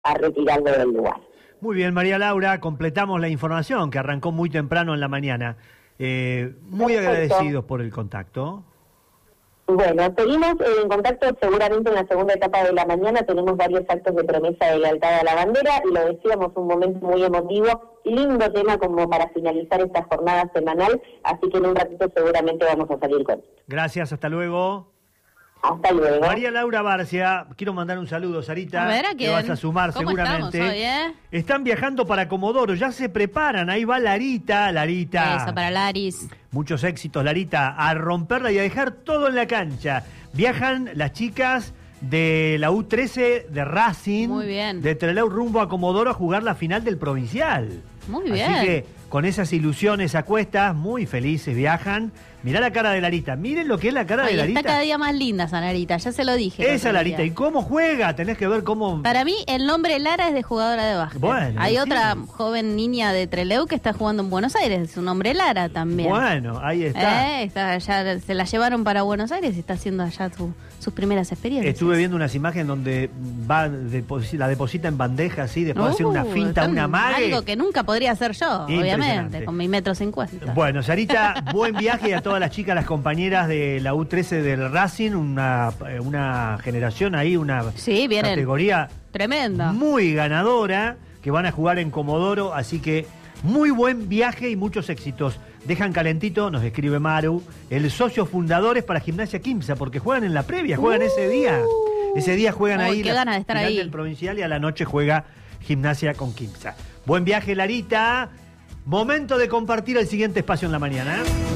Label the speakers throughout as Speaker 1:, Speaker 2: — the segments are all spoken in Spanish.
Speaker 1: a retirarlo del lugar.
Speaker 2: Muy bien, María Laura, completamos la información que arrancó muy temprano en la mañana. Muy agradecidos por el contacto.
Speaker 1: Bueno, seguimos en contacto seguramente en la segunda etapa de la mañana. Tenemos varios actos de promesa de lealtad a la bandera y lo decíamos, un momento muy emotivo y lindo tema como para finalizar esta jornada semanal, así que en un ratito seguramente vamos a salir con esto.
Speaker 2: Gracias, hasta luego.
Speaker 1: Hasta luego.
Speaker 2: María Laura Barcia, quiero mandar un saludo, Sarita.
Speaker 3: A ver, ¿a quién?
Speaker 2: Te vas a sumar
Speaker 3: ¿Cómo
Speaker 2: seguramente.
Speaker 3: estamos hoy,
Speaker 2: Están viajando para Comodoro, ya se preparan, ahí va Larita.
Speaker 3: Eso, para Laris.
Speaker 2: Muchos éxitos, Larita, a romperla y a dejar todo en la cancha. Viajan las chicas de la U13 de Racing,
Speaker 3: muy bien,
Speaker 2: de Trelew rumbo a Comodoro a jugar la final del Provincial.
Speaker 3: Muy bien.
Speaker 2: Así que con esas ilusiones a cuestas, muy felices viajan. Mirá la cara de Larita, miren lo que es la cara de Larita.
Speaker 3: Está cada día más linda esa Larita, ya se lo dije.
Speaker 2: Esa Larita, ¿y cómo juega? Tenés que ver cómo...
Speaker 3: Para mí el nombre Lara es de jugadora de básquet.
Speaker 2: Bueno,
Speaker 3: hay
Speaker 2: sí.
Speaker 3: otra joven niña de Trelew que está jugando en Buenos Aires, su nombre Lara también.
Speaker 2: Bueno, ahí está.
Speaker 3: Ya se la llevaron para Buenos Aires y está haciendo allá sus primeras experiencias.
Speaker 2: Estuve viendo unas imágenes donde la deposita en bandeja así, después de hacer una finta, una mague.
Speaker 3: Algo que nunca podría hacer yo, obviamente, con mi 1,50 m.
Speaker 2: Bueno, Sarita, buen viaje, y a todas las chicas, las compañeras de la U13 del Racing, una generación ahí, una categoría
Speaker 3: tremenda,
Speaker 2: muy ganadora, que van a jugar en Comodoro, así que muy buen viaje y muchos éxitos. Dejan calentito, nos escribe Maru, el socio fundadores para Gimnasia Quimsa, porque juegan en la previa, juegan ese día. Ese día juegan ahí
Speaker 3: qué ganas de estar ahí.
Speaker 2: Del Provincial, y a la noche juega Gimnasia con Quimsa. Buen viaje, Larita. Momento de compartir el siguiente espacio en la mañana.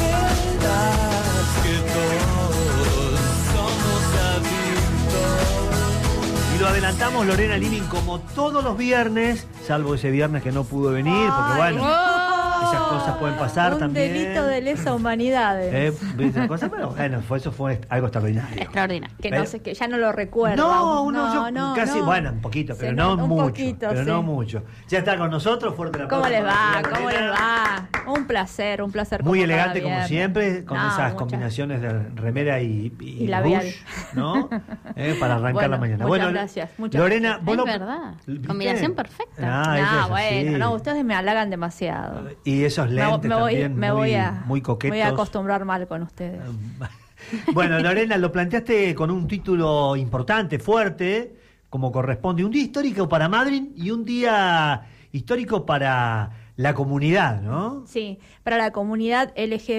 Speaker 2: Y lo adelantamos, Lorena Living, como todos los viernes, salvo ese viernes que no pudo venir, porque bueno, esas cosas pueden pasar también.
Speaker 4: Un delito de lesa humanidad.
Speaker 2: Esas cosas, pero bueno, eso fue algo extraordinario.
Speaker 3: Extraordinario.
Speaker 4: Que no sé, que ya no lo recuerdo.
Speaker 2: No, casi, bueno, un poquito, pero no mucho. No mucho. Ya está con nosotros, fuerte la
Speaker 4: ¿Cómo les va? ¿Cómo les va? Un placer.
Speaker 2: Muy elegante como siempre, con esas combinaciones de remera y
Speaker 4: labial,
Speaker 2: bush, ¿no? Para arrancar la mañana.
Speaker 4: Muchas gracias.
Speaker 2: Lorena,
Speaker 3: es verdad. Combinación perfecta.
Speaker 4: Bueno, ustedes me halagan demasiado.
Speaker 2: Y esos lentes también muy coquetos.
Speaker 4: Me voy a acostumbrar mal con ustedes.
Speaker 2: Bueno, Lorena, lo planteaste con un título importante, fuerte, como corresponde. Un día histórico para Madryn y un día histórico para la comunidad, ¿no?
Speaker 4: Sí, para la comunidad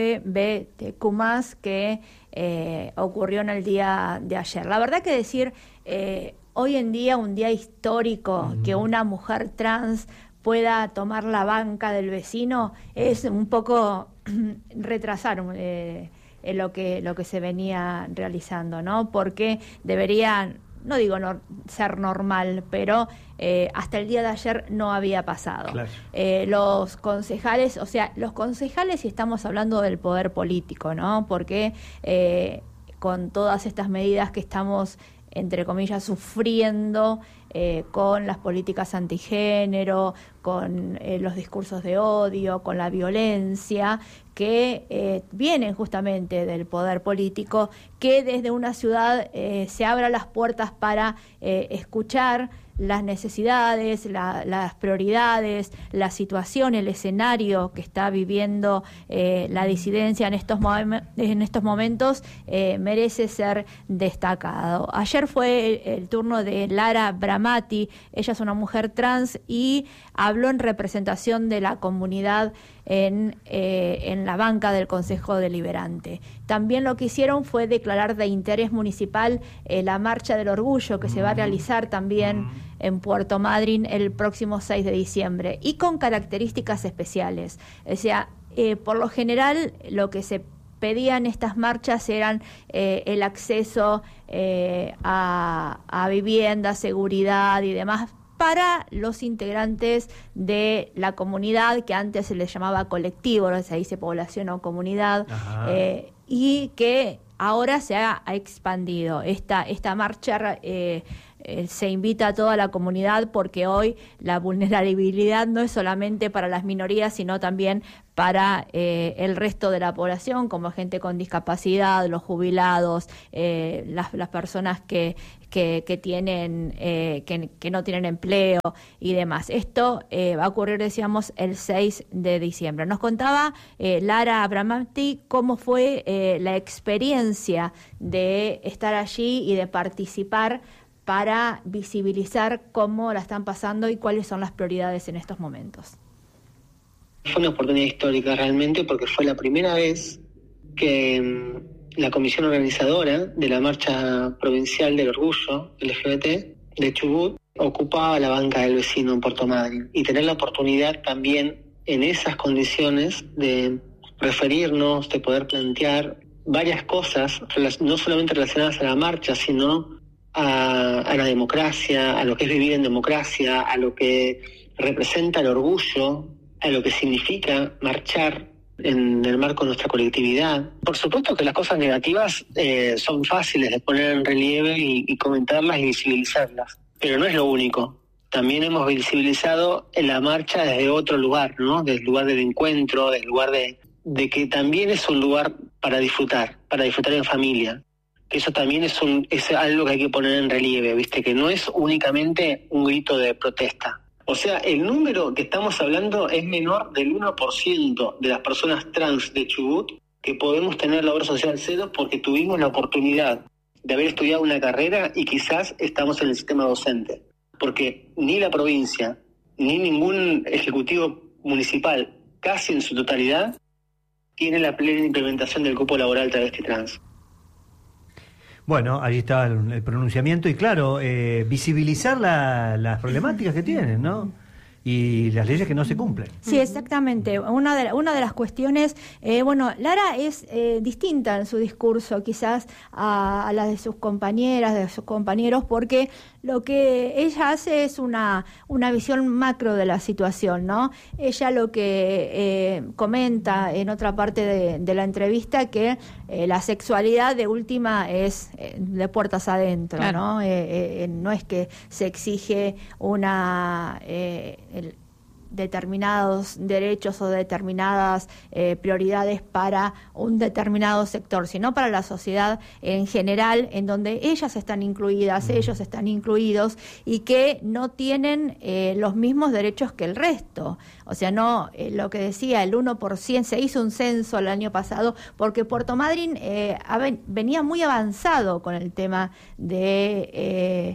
Speaker 4: LGBTQ+, que ocurrió en el día de ayer. La verdad que decir, hoy en día, un día histórico, que una mujer trans pueda tomar la banca del vecino, es un poco retrasar lo que se venía realizando, ¿no? Porque deberían, no digo ser normal, pero hasta el día de ayer no había pasado.
Speaker 2: Claro.
Speaker 4: Los concejales, y estamos hablando del poder político, ¿no? Porque con todas estas medidas que estamos, entre comillas, sufriendo, con las políticas antigénero, con los discursos de odio, con la violencia, que vienen justamente del poder político, que desde una ciudad se abran las puertas para escuchar las necesidades, las prioridades, la situación, el escenario que está viviendo la disidencia en estos momentos, merece ser destacado. Ayer fue el turno de Lara Bramati. Ella es una mujer trans y habló en representación de la comunidad en la banca del Consejo Deliberante. También lo que hicieron fue declarar de interés municipal la Marcha del Orgullo, que se va a realizar también en Puerto Madryn el próximo 6 de diciembre, y con características especiales. O sea, por lo general, lo que se pedían estas marchas eran el acceso a vivienda, seguridad y demás, para los integrantes de la comunidad, que antes se les llamaba colectivo, ahora se dice población o comunidad, y que ahora se ha expandido. Esta marcha se invita a toda la comunidad, porque hoy la vulnerabilidad no es solamente para las minorías, sino también para el resto de la población, como gente con discapacidad, los jubilados, las personas que tienen que no tienen empleo y demás. Esto va a ocurrir, decíamos, el 6 de diciembre. Nos contaba Lara Bramati cómo fue la experiencia de estar allí y de participar para visibilizar cómo la están pasando y cuáles son las prioridades en estos momentos.
Speaker 5: Fue una oportunidad histórica realmente, porque fue la primera vez que la comisión organizadora de la Marcha Provincial del Orgullo LGBT de Chubut ocupaba la banca del vecino en Puerto Madryn, y tener la oportunidad también en esas condiciones de referirnos, de poder plantear varias cosas, no solamente relacionadas a la marcha, sino a la democracia, a lo que es vivir en democracia, a lo que representa el orgullo, a lo que significa marchar en el marco de nuestra colectividad. Por supuesto que las cosas negativas son fáciles de poner en relieve y comentarlas y visibilizarlas, pero no es lo único. También hemos visibilizado en la marcha desde otro lugar, ¿no? Desde el lugar del encuentro, desde el lugar de que también es un lugar para disfrutar en familia. Eso también es algo que hay que poner en relieve, ¿viste? Que no es únicamente un grito de protesta. O sea, el número que estamos hablando es menor del 1% de las personas trans de Chubut que podemos tener la obra social cero, porque tuvimos la oportunidad de haber estudiado una carrera y quizás estamos en el sistema docente. Porque ni la provincia, ni ningún ejecutivo municipal, casi en su totalidad, tiene la plena implementación del cupo laboral travesti trans.
Speaker 2: Bueno, allí está el pronunciamiento y claro, visibilizar las problemáticas que tienen, ¿no? Y las leyes que no se cumplen.
Speaker 4: Sí, exactamente. Una de las cuestiones, Lara es distinta en su discurso quizás a la de sus compañeras, de sus compañeros, porque lo que ella hace es una visión macro de la situación, ¿no? Ella lo que comenta en otra parte de la entrevista, que la sexualidad de última es de puertas adentro, claro, ¿no? No es que se exige determinados derechos o determinadas prioridades para un determinado sector, sino para la sociedad en general, en donde ellas están incluidas, ellos están incluidos, y que no tienen los mismos derechos que el resto. O sea, no lo que decía, el 1%, se hizo un censo el año pasado, porque Puerto Madryn venía muy avanzado con el tema del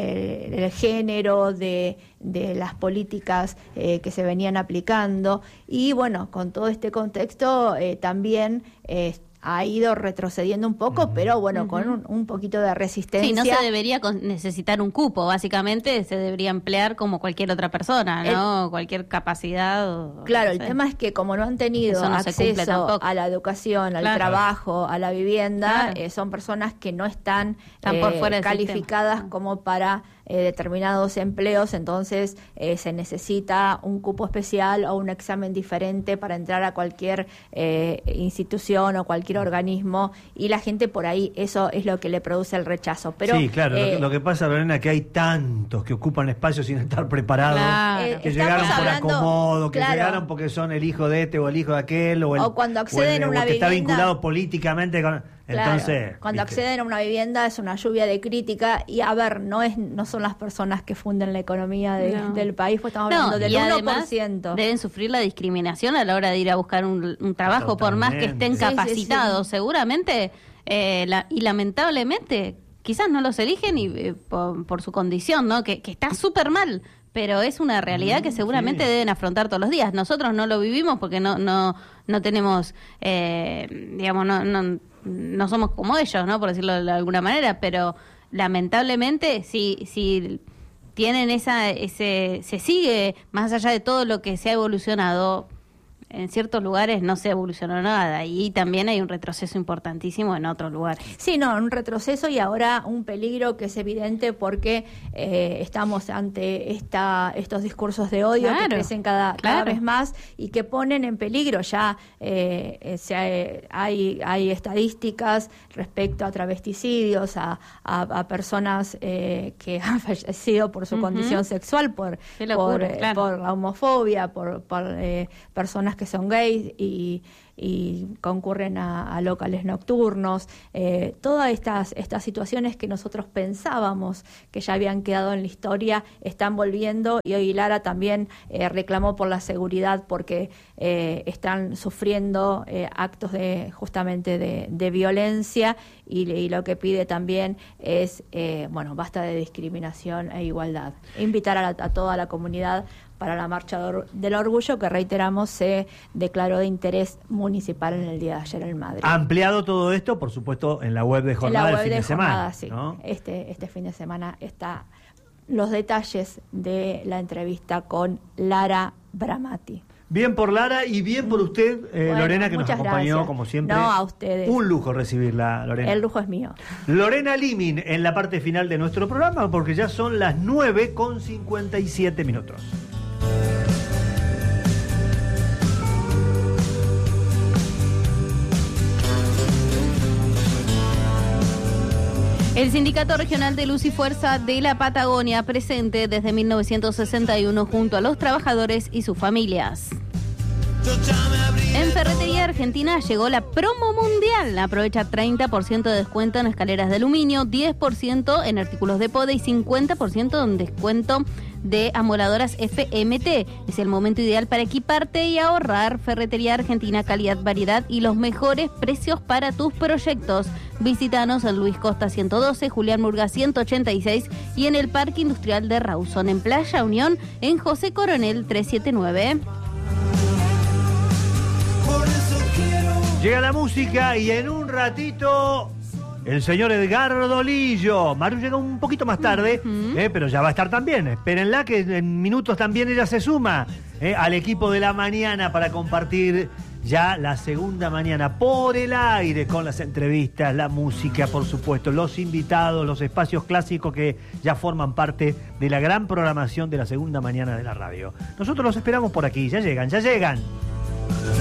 Speaker 4: género, de las políticas que se venían aplicando, y bueno, con todo este contexto también ha ido retrocediendo un poco, pero bueno, con un poquito de resistencia.
Speaker 3: Sí, no se debería necesitar un cupo, básicamente se debería emplear como cualquier otra persona, ¿no? Cualquier capacidad.
Speaker 4: Claro, el tema es que como no han tenido acceso a la educación, al trabajo, a la vivienda, son personas que no están
Speaker 3: por fuera
Speaker 4: calificadas como para determinados empleos, entonces se necesita un cupo especial o un examen diferente para entrar a cualquier institución o cualquier organismo, y la gente por ahí, eso es lo que le produce el rechazo. Pero
Speaker 2: sí, claro, lo que pasa, Lorena, es que hay tantos que ocupan espacios sin estar preparados, que llegaron por acomodo, que llegaron porque son el hijo de este o el hijo de aquel, o
Speaker 4: cuando acceden a una
Speaker 2: o que
Speaker 4: vivienda,
Speaker 2: está vinculado políticamente con...
Speaker 4: Claro,
Speaker 2: entonces,
Speaker 4: cuando acceden a una vivienda es una lluvia de crítica, y a ver, no son las personas que funden la economía del país, pues estamos hablando del 1%.
Speaker 3: Deben sufrir la discriminación a la hora de ir a buscar un trabajo, por más que estén capacitados, seguramente, y lamentablemente quizás no los eligen y por su condición, ¿no? Que está súper mal, pero es una realidad que seguramente deben afrontar todos los días. Nosotros no lo vivimos porque no tenemos, digamos, no somos como ellos, ¿no? Por decirlo de alguna manera, pero lamentablemente si tienen se sigue, más allá de todo lo que se ha evolucionado, en ciertos lugares no se evolucionó nada y también hay un retroceso importantísimo en otros lugares.
Speaker 4: Sí, no, un retroceso y ahora un peligro que es evidente porque estamos ante estos discursos de odio que crecen cada vez más y que ponen en peligro ya hay estadísticas respecto a travesticidios, a personas que han fallecido por su condición sexual, por la homofobia, por personas que son gays y concurren a locales nocturnos, todas estas situaciones que nosotros pensábamos que ya habían quedado en la historia están volviendo y hoy Lara también reclamó por la seguridad porque están sufriendo actos justamente de violencia y lo que pide también es basta de discriminación e igualdad. Invitar a toda la comunidad para la Marcha del Orgullo, que reiteramos se declaró de interés municipal en el día de ayer en Madrid.
Speaker 2: Ampliado todo esto, por supuesto, en la web de Jornada del fin de semana.
Speaker 4: Sí.
Speaker 2: ¿No?
Speaker 4: Este fin de semana está los detalles de la entrevista con Lara Bramati.
Speaker 2: Bien por Lara y bien por usted, Lorena, que nos acompañó,
Speaker 4: gracias.
Speaker 2: como siempre.
Speaker 4: No, a ustedes.
Speaker 2: Un lujo recibirla, Lorena.
Speaker 4: El lujo es mío.
Speaker 2: Lorena Limin en la parte final de nuestro programa, porque ya son las 9:57.
Speaker 3: El Sindicato Regional de Luz y Fuerza de la Patagonia, presente desde 1961 junto a los trabajadores y sus familias. En Ferretería Argentina llegó la promo mundial. Aprovecha 30% de descuento en escaleras de aluminio, 10% en artículos de poda y 50% en descuento de amoladoras FMT. Es el momento ideal para equiparte y ahorrar. Ferretería Argentina, calidad, variedad y los mejores precios para tus proyectos. Visítanos en Luis Costa 112, Julián Murga 186 y en el Parque Industrial de Rawson, en Playa Unión, en José Coronel 379.
Speaker 2: Llega la música y en un ratito el señor Edgardo Lillo. Maru llega un poquito más tarde, pero ya va a estar también. Espérenla que en minutos también ella se suma al equipo de la mañana para compartir ya la segunda mañana por el aire con las entrevistas, la música, por supuesto, los invitados, los espacios clásicos que ya forman parte de la gran programación de la segunda mañana de la radio. Nosotros los esperamos por aquí, ya llegan.